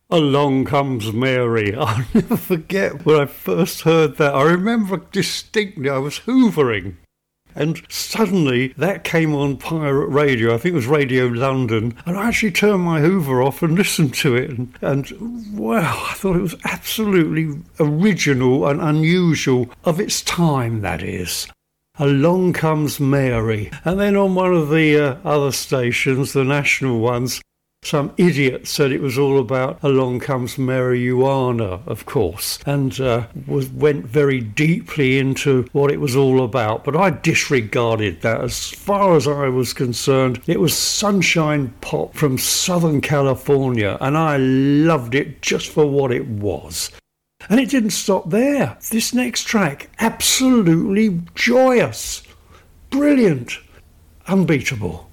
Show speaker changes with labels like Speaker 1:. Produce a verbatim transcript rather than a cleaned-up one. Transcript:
Speaker 1: Along Comes Mary. I'll never forget when I first heard that. I remember distinctly I was hoovering. And suddenly that came on pirate radio. I think it was Radio London. And I actually turned my Hoover off and listened to it. And, and wow, I thought it was absolutely original and unusual of its time, that is. Along Comes Mary. And then on one of the uh, other stations, the national ones, some idiot said it was all about Along Comes Mary Ioana, of course, and uh, was went very deeply into what it was all about. But I disregarded that. As far as I was concerned, it was sunshine pop from Southern California, and I loved it just for what it was. And it didn't stop there. This next track, absolutely joyous, brilliant, unbeatable.